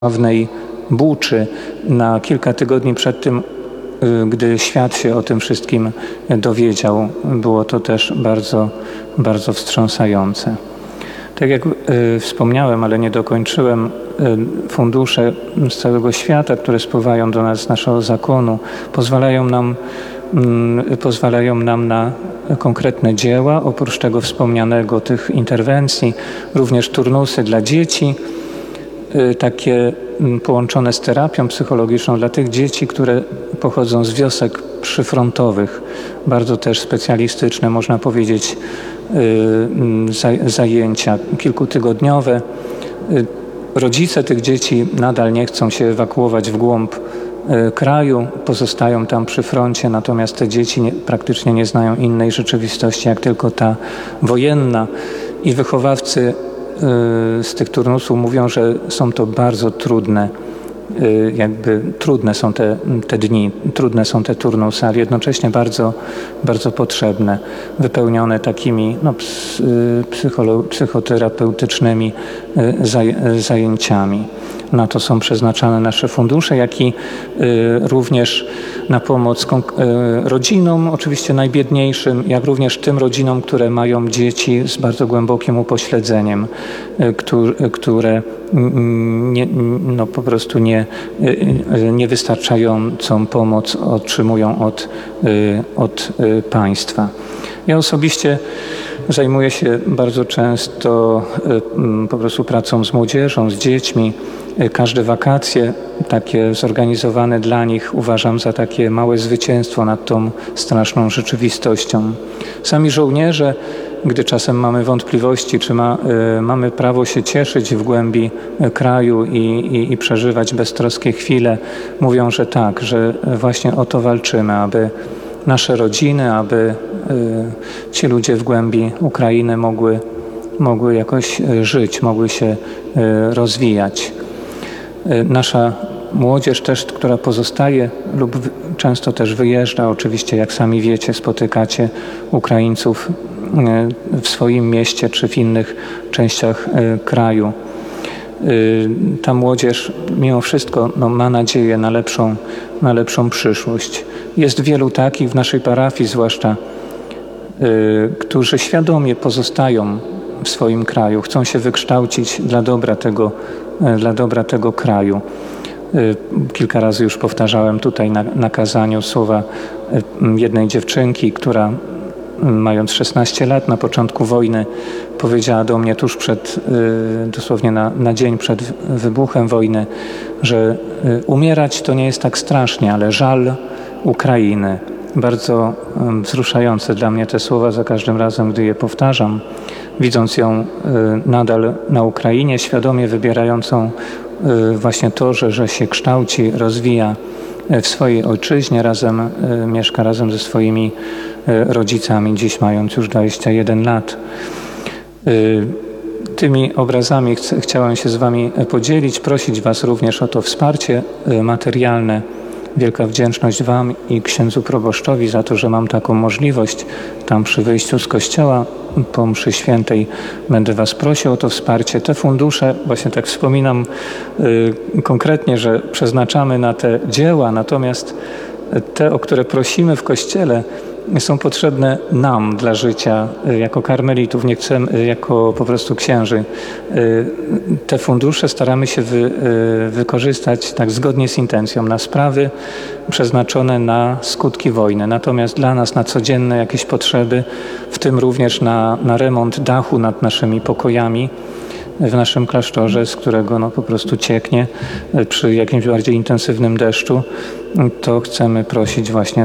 sławnej Buczy na kilka tygodni przed tym, gdy świat się o tym wszystkim dowiedział. Było to też bardzo, bardzo wstrząsające. Tak jak wspomniałem, ale nie dokończyłem, fundusze z całego świata, które spływają do nas z naszego zakonu, pozwalają nam na konkretne dzieła. Oprócz tego wspomnianego tych interwencji, również turnusy dla dzieci, takie połączone z terapią psychologiczną dla tych dzieci, które pochodzą z wiosek przyfrontowych. Bardzo też specjalistyczne, można powiedzieć, zajęcia kilkutygodniowe. Rodzice tych dzieci nadal nie chcą się ewakuować w głąb kraju, pozostają tam przy froncie, natomiast te dzieci praktycznie nie znają innej rzeczywistości jak tylko ta wojenna. I wychowawcy z tych turnusów mówią, że są to bardzo trudne, trudne są te dni, trudne są te turnusy, ale jednocześnie bardzo, bardzo potrzebne, wypełnione takimi psychoterapeutycznymi zajęciami. Na to są przeznaczane nasze fundusze, jak i również na pomoc rodzinom, oczywiście najbiedniejszym, jak również tym rodzinom, które mają dzieci z bardzo głębokim upośledzeniem, które po prostu niewystarczającą pomoc otrzymują od państwa. Ja osobiście zajmuję się bardzo często po prostu pracą z młodzieżą, z dziećmi. Każde wakacje takie zorganizowane dla nich uważam za takie małe zwycięstwo nad tą straszną rzeczywistością. Sami żołnierze, gdy czasem mamy wątpliwości, czy mamy prawo się cieszyć w głębi kraju i przeżywać beztroskie chwile, mówią, że tak, że właśnie o to walczymy, aby nasze rodziny, aby ci ludzie w głębi Ukrainy mogły jakoś żyć, mogły się rozwijać. Nasza młodzież też, która pozostaje lub często też wyjeżdża, oczywiście jak sami wiecie, spotykacie Ukraińców w swoim mieście czy w innych częściach kraju. Ta młodzież mimo wszystko ma nadzieję na lepszą przyszłość. Jest wielu takich w naszej parafii zwłaszcza, którzy świadomie pozostają w swoim kraju, chcą się wykształcić dla dobra tego kraju. Kilka razy już powtarzałem tutaj na kazaniu słowa jednej dziewczynki, która mając 16 lat na początku wojny powiedziała do mnie tuż dosłownie na dzień przed wybuchem wojny, że umierać to nie jest tak strasznie, ale żal Ukrainy. Bardzo wzruszające dla mnie te słowa za każdym razem, gdy je powtarzam, widząc ją nadal na Ukrainie, świadomie wybierającą właśnie to, że się kształci, rozwija w swojej ojczyźnie, mieszka razem ze swoimi rodzicami, dziś mając już 21 lat. Tymi obrazami chciałem się z Wami podzielić, prosić Was również o to wsparcie materialne. Wielka wdzięczność Wam i księdzu proboszczowi za to, że mam taką możliwość. Tam przy wyjściu z kościoła po mszy świętej będę Was prosił o to wsparcie. Te fundusze, właśnie tak wspominam konkretnie, że przeznaczamy na te dzieła, natomiast te, o które prosimy w kościele, są potrzebne nam dla życia jako karmelitów, nie chcemy jako po prostu księży. Te fundusze staramy się wykorzystać tak zgodnie z intencją na sprawy przeznaczone na skutki wojny. Natomiast dla nas na codzienne jakieś potrzeby, w tym również na remont dachu nad naszymi pokojami w naszym klasztorze, z którego po prostu cieknie przy jakimś bardziej intensywnym deszczu, to chcemy prosić właśnie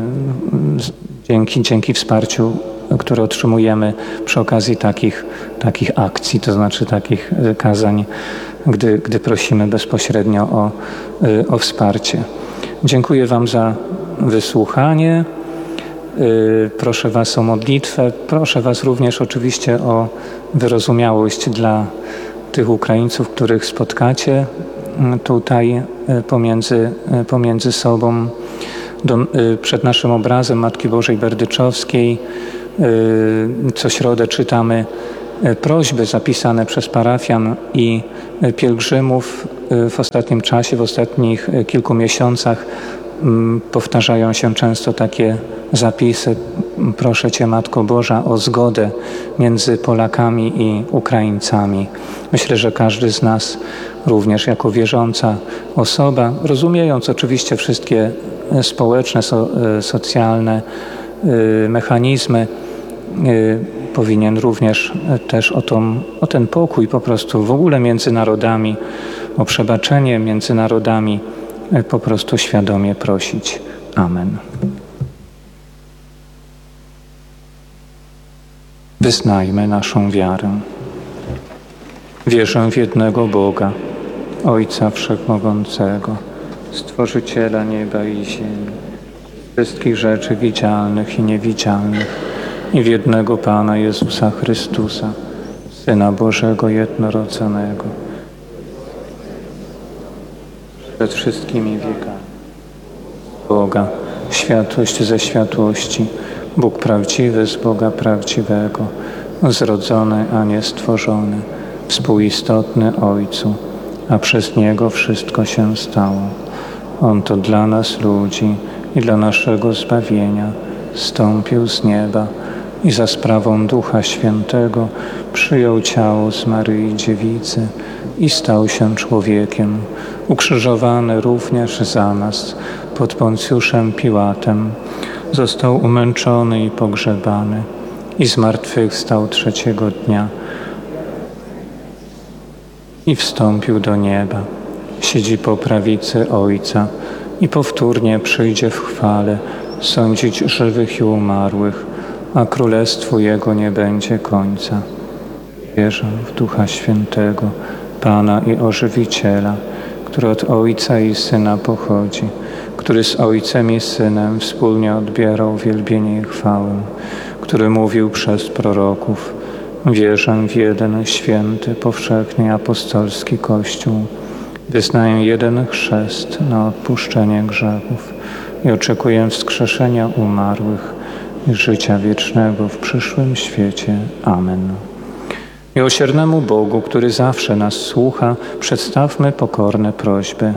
dzięki wsparciu, które otrzymujemy przy okazji takich akcji, to znaczy takich kazań, gdy prosimy bezpośrednio o wsparcie. Dziękuję Wam za wysłuchanie. Proszę Was o modlitwę. Proszę Was również oczywiście o wyrozumiałość dla tych Ukraińców, których spotkacie tutaj pomiędzy sobą. Przed naszym obrazem Matki Bożej Berdyczowskiej co środę czytamy prośby zapisane przez parafian i pielgrzymów w ostatnim czasie, w ostatnich kilku miesiącach powtarzają się często takie zapisy. Proszę Cię, Matko Boża, o zgodę między Polakami i Ukraińcami. Myślę, że każdy z nas, również jako wierząca osoba, rozumiejąc oczywiście wszystkie społeczne, socjalne mechanizmy, powinien również też o ten pokój po prostu w ogóle między narodami, o przebaczenie między narodami po prostu świadomie prosić. Amen. Wyznajmy naszą wiarę. Wierzę w jednego Boga, Ojca Wszechmogącego, Stworzyciela nieba i ziemi, wszystkich rzeczy widzialnych i niewidzialnych, i w jednego Pana Jezusa Chrystusa, Syna Bożego jednorodzonego, przed wszystkimi wiekami. Boga, światłość ze światłości, Bóg prawdziwy z Boga prawdziwego, zrodzony, a nie stworzony, współistotny Ojcu, a przez Niego wszystko się stało. On to dla nas ludzi i dla naszego zbawienia zstąpił z nieba i za sprawą Ducha Świętego przyjął ciało z Maryi Dziewicy i stał się człowiekiem, ukrzyżowany również za nas pod Poncjuszem Piłatem. Został umęczony i pogrzebany i zmartwychwstał trzeciego dnia i wstąpił do nieba. Siedzi po prawicy Ojca i powtórnie przyjdzie w chwale sądzić żywych i umarłych, a królestwu Jego nie będzie końca. Wierzę w Ducha Świętego, Pana i Ożywiciela, który od Ojca i Syna pochodzi, który z Ojcem i Synem wspólnie odbierał wielbienie i chwałę, który mówił przez proroków: wierzę w jeden święty, powszechny i apostolski Kościół, wyznaję jeden chrzest na odpuszczenie grzechów i oczekuję wskrzeszenia umarłych i życia wiecznego w przyszłym świecie. Amen. Miłosiernemu Bogu, który zawsze nas słucha, przedstawmy pokorne prośby.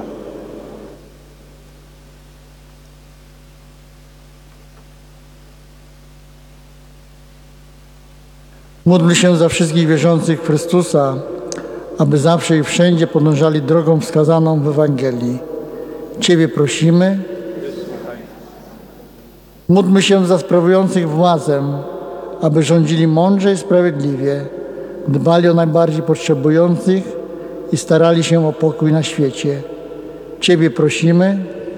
Módl się za wszystkich wierzących w Chrystusa, aby zawsze i wszędzie podążali drogą wskazaną w Ewangelii. Ciebie prosimy. Módlmy się za sprawujących władzę, aby rządzili mądrze i sprawiedliwie, dbali o najbardziej potrzebujących i starali się o pokój na świecie. Ciebie prosimy.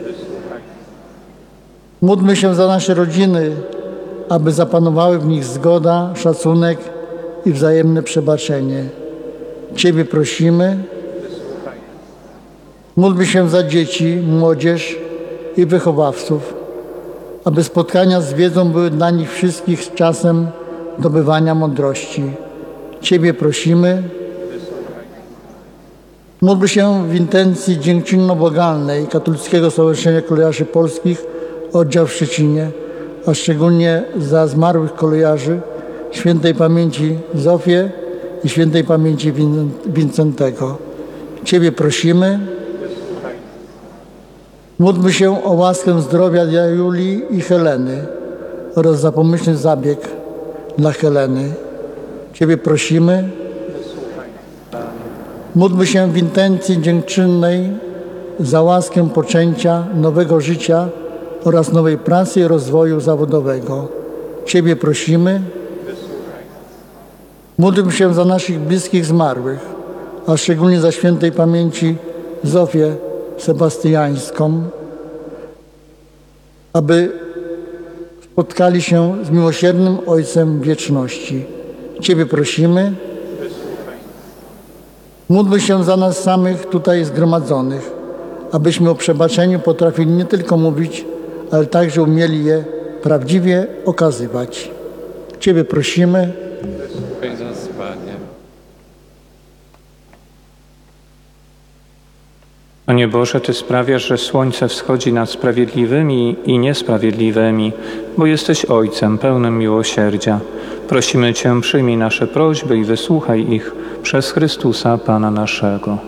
Módlmy się za nasze rodziny, aby zapanowały w nich zgoda, szacunek i wzajemne przebaczenie. Ciebie prosimy. Módlmy się za dzieci, młodzież i wychowawców, aby spotkania z wiedzą były dla nich wszystkich czasem zdobywania mądrości. Ciebie prosimy. Módl się w intencji dziękczynno-błagalnej Katolickiego Stowarzyszenia Kolejarzy Polskich, oddział w Szczecinie, a szczególnie za zmarłych kolejarzy, świętej pamięci Zofię i świętej pamięci Wincentego. Ciebie prosimy. Módlmy się o łaskę zdrowia dla Julii i Heleny oraz za pomyślny zabieg dla Heleny. Ciebie prosimy. Módlmy się w intencji dziękczynnej za łaskę poczęcia nowego życia oraz nowej pracy i rozwoju zawodowego. Ciebie prosimy. Módlmy się za naszych bliskich zmarłych, a szczególnie za świętej pamięci Zofię Sebastiańską, aby spotkali się z miłosiernym Ojcem wieczności. Ciebie prosimy. Módlmy się za nas samych tutaj zgromadzonych, abyśmy o przebaczeniu potrafili nie tylko mówić, ale także umieli je prawdziwie okazywać. Ciebie prosimy. Wysłuchaj nas, Panie. Panie Boże, Ty sprawiasz, że słońce wschodzi nad sprawiedliwymi i niesprawiedliwymi, bo jesteś Ojcem pełnym miłosierdzia. Prosimy Cię, przyjmij nasze prośby i wysłuchaj ich przez Chrystusa Pana naszego.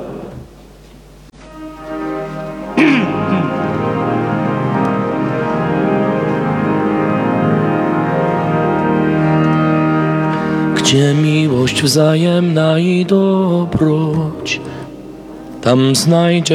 Gdzie miłość wzajemna i dobroć, tam znajdzie